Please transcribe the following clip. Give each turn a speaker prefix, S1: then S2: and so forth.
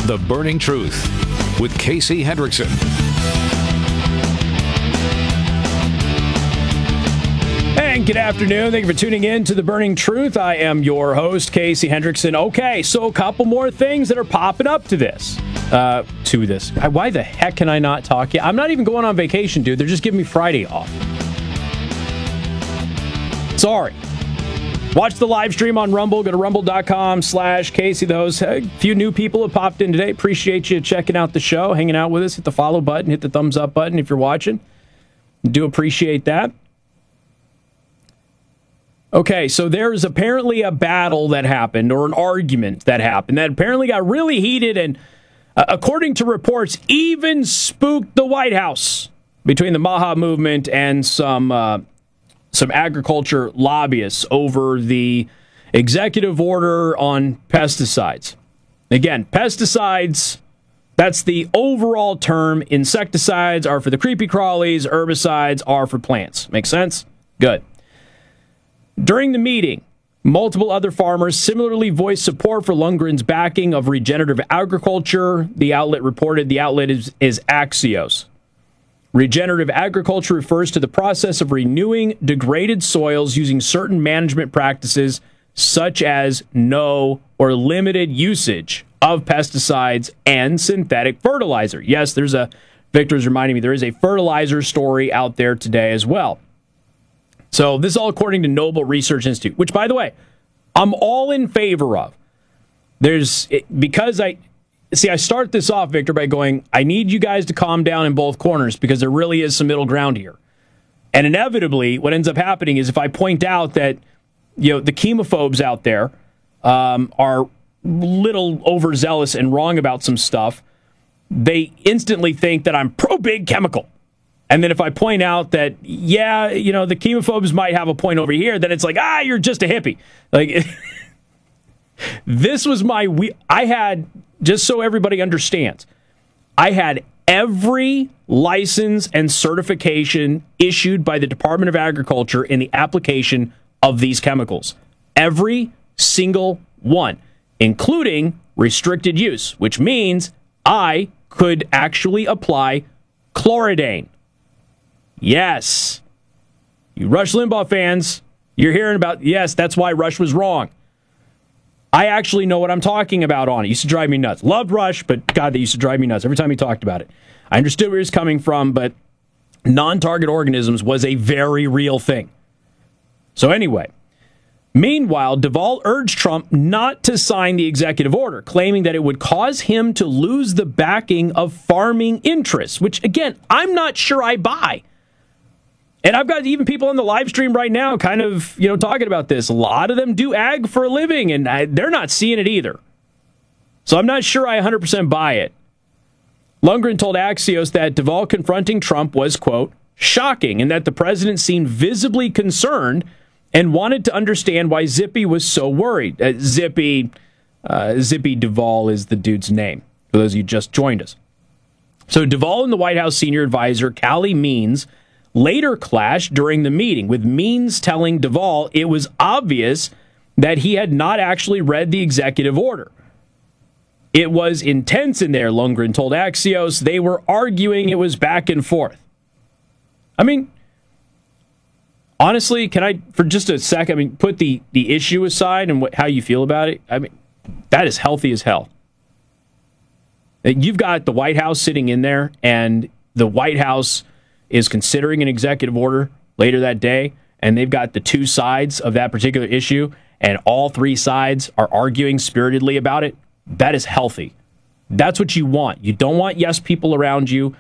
S1: The Burning Truth with Casey Hendrickson.
S2: And good afternoon. Thank you for tuning in to The Burning Truth. I am your host, Casey Hendrickson. Okay, so a couple more things that are popping up to this. Why the heck can I not talk yet? I'm not even going on vacation, dude. They're just giving me Friday off. Sorry. Watch the live stream on Rumble. Go to rumble.com/Casey. Those a few new people have popped in today. Appreciate you checking out the show, hanging out with us. Hit the follow button, hit the thumbs up button if you're watching. Do appreciate that. Okay, so there's apparently a battle that happened, or an argument that happened, that apparently got really heated and, according to reports, even spooked the White House between the Maha movement and some agriculture lobbyists over the executive order on pesticides. Again, pesticides, that's the overall term. Insecticides are for the creepy crawlies, herbicides are for plants. Make sense? Good. During the meeting, multiple other farmers similarly voiced support for Lundgren's backing of regenerative agriculture. The outlet reported the outlet is Axios. Regenerative agriculture refers to the process of renewing degraded soils using certain management practices such as no or limited usage of pesticides and synthetic fertilizer. Yes, Victor's reminding me, there is a fertilizer story out there today as well. So this is all according to Noble Research Institute, which, by the way, I'm all in favor of. I start this off, Victor, by going, I need you guys to calm down in both corners because there really is some middle ground here. And inevitably, what ends up happening is if I point out that, the chemophobes out there are little overzealous and wrong about some stuff, they instantly think that I'm pro-big chemical. And then if I point out that, the chemophobes might have a point over here, then it's like, you're just a hippie. Like, this was I had, just so everybody understands, I had every license and certification issued by the Department of Agriculture in the application of these chemicals. Every single one, including restricted use, which means I could actually apply chloridane. Yes. You Rush Limbaugh fans, you're hearing about, yes, that's why Rush was wrong. I actually know what I'm talking about on it. It used to drive me nuts. Loved Rush, but God, they used to drive me nuts every time he talked about it. I understood where he was coming from, but non-target organisms was a very real thing. So anyway, meanwhile, Duvall urged Trump not to sign the executive order, claiming that it would cause him to lose the backing of farming interests, which, again, I'm not sure I buy. And I've got even people on the live stream right now kind of, talking about this. A lot of them do ag for a living, and they're not seeing it either. So I'm not sure I 100% buy it. Lundgren told Axios that Duvall confronting Trump was, quote, shocking, and that the president seemed visibly concerned and wanted to understand why Zippy was so worried. Zippy Duvall is the dude's name, for those of you who just joined us. So Duvall and the White House senior advisor, Callie Means, later clashed during the meeting, with Means telling Duvall it was obvious that he had not actually read the executive order. It was intense in there, Lundgren told Axios. They were arguing, it was back and forth. I mean, honestly, can I, for just a second, put the issue aside and how you feel about it? I mean, that is healthy as hell. You've got the White House sitting in there, and the White House is considering an executive order later that day, and they've got the two sides of that particular issue, and all three sides are arguing spiritedly about it. That is healthy. That's what you want. You don't want yes people around you.